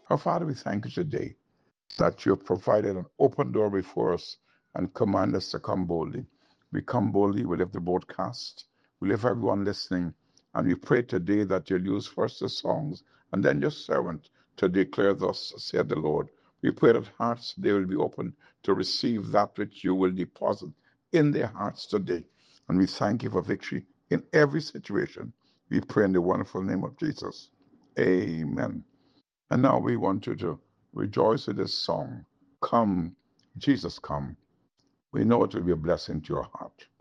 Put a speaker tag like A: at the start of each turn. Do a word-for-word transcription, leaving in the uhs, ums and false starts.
A: Our Father, we thank you today that you have provided an open door before us and command us to come boldly. We come boldly, we lift the broadcast, we lift everyone listening, and we pray today that you'll use first the songs and then your servant to declare thus saith the Lord. We pray that hearts they will be open to receive that which you will deposit in their hearts today. And we thank you for victory in every situation. We pray in the wonderful name of Jesus. Amen. And now we want you to rejoice with this song, Come, Jesus, Come. We know it will be a blessing to your heart.